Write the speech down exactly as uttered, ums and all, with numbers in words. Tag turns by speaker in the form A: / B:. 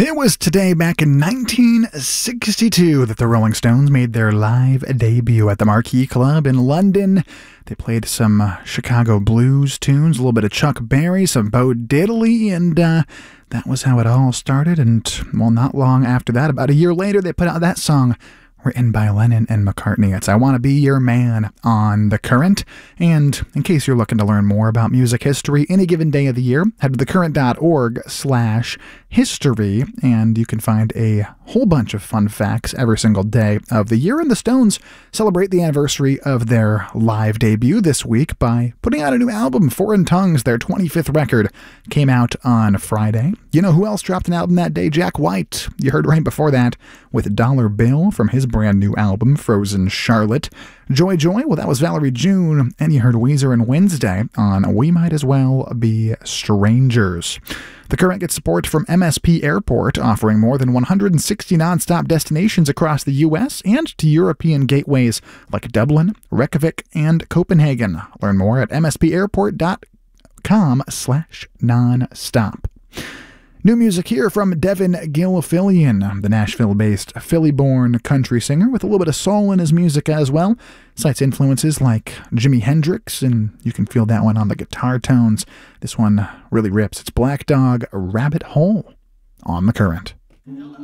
A: It was today back in nineteen sixty-two that the Rolling Stones made their live debut at the Marquee Club in London. They played some uh, Chicago blues tunes, a little bit of Chuck Berry, some Bo Diddley, and uh, that was how it all started. And, well, not long after that, about a year later, they put out that song written by Lennon and McCartney. It's I Want to Be Your Man on The Current. And in case you're looking to learn more about music history any given day of the year, head to thecurrent.org slash history, and you can find a whole bunch of fun facts every single day of the year. And the Stones celebrate the anniversary of their live debut this week by putting out a new album, Foreign Tongues. Their twenty-fifth record came out on Friday. You know who else dropped an album that day? Jack White. You heard right before that with Dollar Bill from his brand new album, Frozen Charlotte. Joy Joy, well, that was Valerie June. And you heard Weezer and Wednesday on We Might As Well Be Strangers. The Current gets support from M S P Airport, offering more than one hundred sixty nonstop destinations across the U S and to European gateways like Dublin, Reykjavik, and Copenhagen. Learn more at m s p airport dot com slash nonstop. New music here from Devin Gilfillian, the Nashville-based Philly-born country singer with a little bit of soul in his music as well. Cites influences like Jimi Hendrix, and you can feel that one on the guitar tones. This one really rips. It's Black Dog Rabbit Hole on The Current.